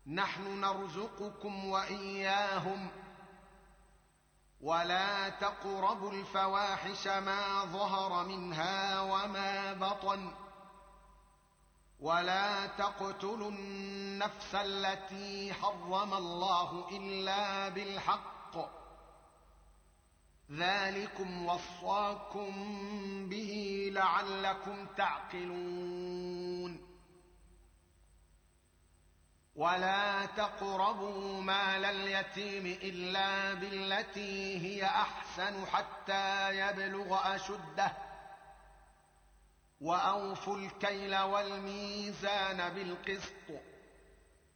نحن نرزقكم وإياهم ولا تقربوا الفواحش ما ظهر منها وما بطن ولا تقتلوا النفس التي حرم الله إلا بالحق ذلكم وصاكم به لعلكم تعقلون ولا تقربوا مال اليتيم إلا بالتي هي أحسن حتى يبلغ أشده وأوفوا الكيل والميزان بالقسط